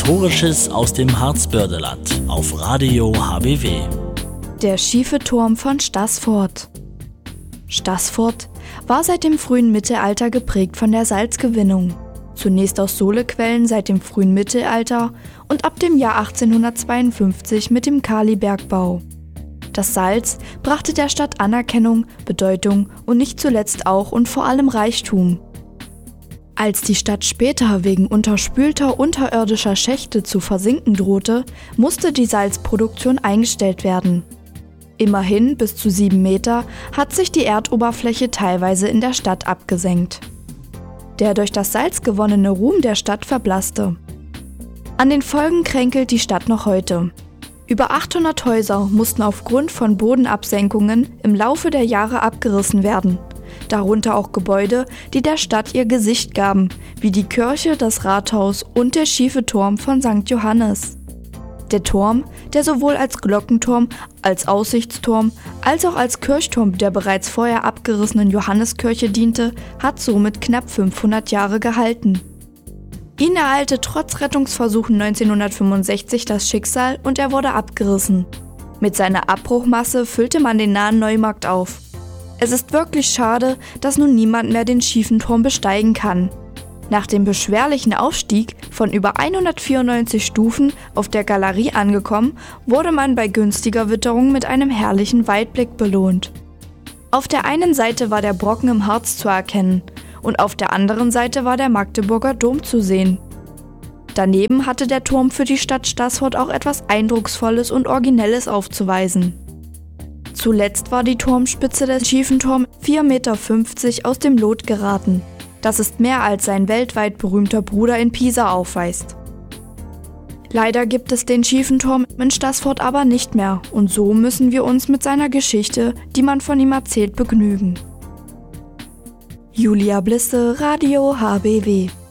Historisches aus dem Harzbördeland auf Radio HBW. Der schiefe Turm von Staßfurt. Staßfurt war seit dem frühen Mittelalter geprägt von der Salzgewinnung. Zunächst aus Sohlequellen seit dem frühen Mittelalter und ab dem Jahr 1852 mit dem Kalibergbau. Das Salz brachte der Stadt Anerkennung, Bedeutung und nicht zuletzt auch und vor allem Reichtum. Als die Stadt später wegen unterspülter unterirdischer Schächte zu versinken drohte, musste die Salzproduktion eingestellt werden. Immerhin bis zu 7 Meter hat sich die Erdoberfläche teilweise in der Stadt abgesenkt. Der durch das Salz gewonnene Ruhm der Stadt verblasste. An den Folgen kränkelt die Stadt noch heute. Über 800 Häuser mussten aufgrund von Bodenabsenkungen im Laufe der Jahre abgerissen werden. Darunter auch Gebäude, die der Stadt ihr Gesicht gaben, wie die Kirche, das Rathaus und der schiefe Turm von St. Johannes. Der Turm, der sowohl als Glockenturm, als Aussichtsturm, als auch als Kirchturm der bereits vorher abgerissenen Johanneskirche diente, hat somit knapp 500 Jahre gehalten. Ihn ereilte trotz Rettungsversuchen 1965 das Schicksal und er wurde abgerissen. Mit seiner Abbruchmasse füllte man den nahen Neumarkt auf. Es ist wirklich schade, dass nun niemand mehr den schiefen Turm besteigen kann. Nach dem beschwerlichen Aufstieg von über 194 Stufen auf der Galerie angekommen, wurde man bei günstiger Witterung mit einem herrlichen Weitblick belohnt. Auf der einen Seite war der Brocken im Harz zu erkennen und auf der anderen Seite war der Magdeburger Dom zu sehen. Daneben hatte der Turm für die Stadt Staßfurt auch etwas Eindrucksvolles und Originelles aufzuweisen. Zuletzt war die Turmspitze des schiefen Turms 4,50 Meter aus dem Lot geraten. Das ist mehr als sein weltweit berühmter Bruder in Pisa aufweist. Leider gibt es den schiefen Turm in Staßfurt aber nicht mehr und so müssen wir uns mit seiner Geschichte, die man von ihm erzählt, begnügen. Julia Blisse, Radio HBW.